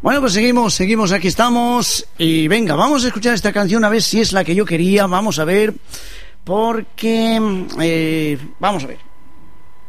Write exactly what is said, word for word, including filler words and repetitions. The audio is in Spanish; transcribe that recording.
Bueno, pues seguimos, seguimos, aquí estamos. Y venga, vamos a escuchar esta canción a ver si es la que yo quería. Vamos a ver, porque... Eh, vamos a ver.